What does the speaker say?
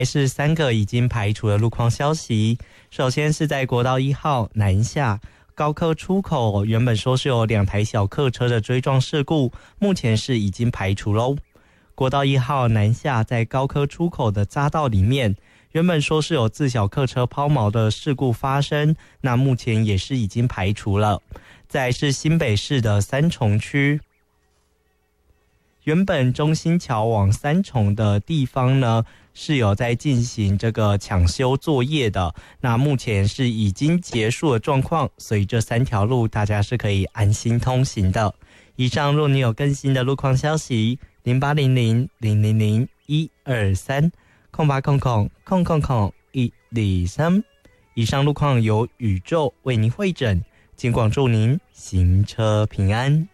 是3个已经排除的路况消息。首先是在国道1号南下高科出口，原本说是有2台小客车的追撞事故，目前是已经排除咯。国道1号南下在高科出口的匝道里面，原本说是有自小客车抛锚的事故发生，那目前也是已经排除了。再来是新北市的三重区，原本中心桥往三重的地方呢是有在进行这个抢修作业的，那目前是已经结束的状况，所以这3条路大家是可以安心通行的。以上若你有更新的路况消息，08000001230800000123，以上路况由宇宙为您汇整，尽管祝您行车平安。